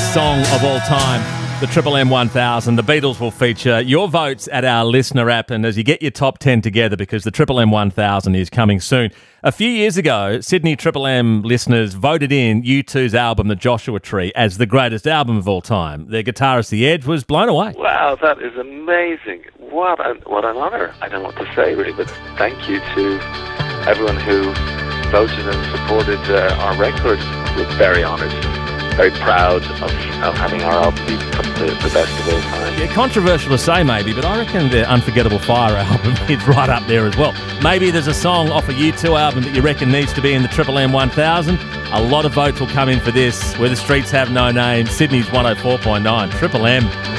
greatest song of all time, the Triple M 1000. The Beatles will feature your votes at our listener app, and as you get your top 10 together, because the Triple M 1000 is coming soon. A few years ago, Sydney Triple M listeners voted in U2's album, The Joshua Tree, as the greatest album of all time. Their guitarist, The Edge, was blown away. Wow, that is amazing. What an honour. I don't know what to say, really, but thank you to everyone who voted and supported our record. We're very honoured, very proud of having our album become the best of all time. Yeah, controversial to say maybe, but I reckon the Unforgettable Fire album is right up there as well. Maybe there's a song off a U2 album that you reckon needs to be in the Triple M 1000. A lot of votes will come in for this. Where the Streets Have No Name, Sydney's 104.9, Triple M.